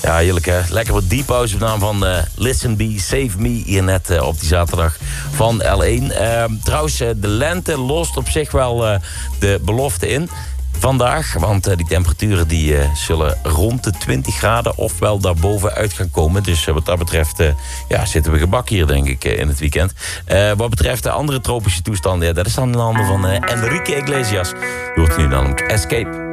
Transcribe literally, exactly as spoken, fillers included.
Ja, heerlijk hè. Lekker wat deep house op naam van uh, Listen Be, Save Me hier net uh, op die zaterdag van L één. Uh, trouwens, uh, de lente lost op zich wel uh, de belofte in vandaag. Want uh, die temperaturen die, uh, zullen rond de twintig graden ofwel daarboven uit gaan komen. Dus uh, wat dat betreft uh, ja, zitten we gebak hier denk ik uh, in het weekend. Uh, wat betreft de andere tropische toestanden, ja, dat is dan in de handen van uh, Enrique Iglesias. Je hoort nu namelijk Escape.